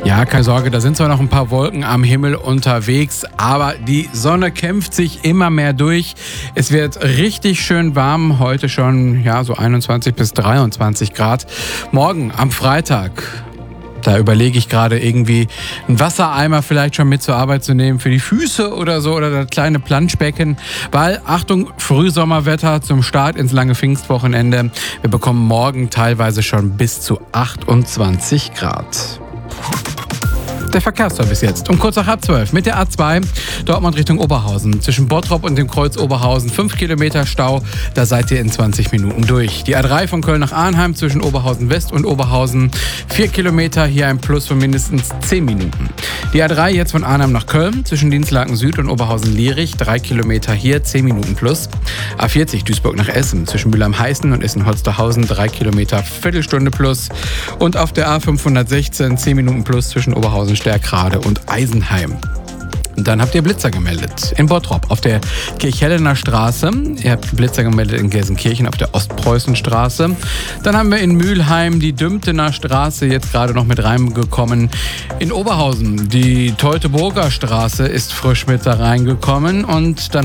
Ja, keine Sorge, da sind zwar noch ein paar Wolken am Himmel unterwegs, aber die Sonne kämpft sich immer mehr durch. Es wird richtig schön warm, heute schon so 21 bis 23 Grad. Morgen am Freitag, da überlege ich gerade irgendwie einen Wassereimer vielleicht schon mit zur Arbeit zu nehmen für die Füße oder so oder das kleine Planschbecken, weil, Achtung, Frühsommerwetter zum Start ins lange Pfingstwochenende. Wir bekommen morgen teilweise schon bis zu 28 Grad. Der Verkehrsservice jetzt um kurz nach 11:30 mit der A2 Dortmund Richtung Oberhausen. Zwischen Bottrop und dem Kreuz Oberhausen 5 Kilometer Stau, da seid ihr in 20 Minuten durch. Die A3 von Köln nach Arnheim zwischen Oberhausen West und Oberhausen 4 Kilometer, hier ein Plus von mindestens 10 Minuten. Die A3 jetzt von Arnheim nach Köln zwischen Dienstlaken Süd und Oberhausen-Lierich 3 Kilometer, hier 10 Minuten plus. A40 Duisburg nach Essen zwischen Mülheim-Heißen und Essen-Holsterhausen 3 Kilometer, Viertelstunde plus. Und auf der A516 10 Minuten plus zwischen Oberhausen Stärkrade und Eisenheim. Und dann habt ihr Blitzer gemeldet in Bottrop auf der Kirchhellener Straße. Ihr habt Blitzer gemeldet in Gelsenkirchen auf der Ostpreußenstraße. Dann haben wir in Mülheim die Dümtener Straße jetzt gerade noch mit reingekommen. In Oberhausen die Teutoburger Straße ist frisch mit da reingekommen. Und dann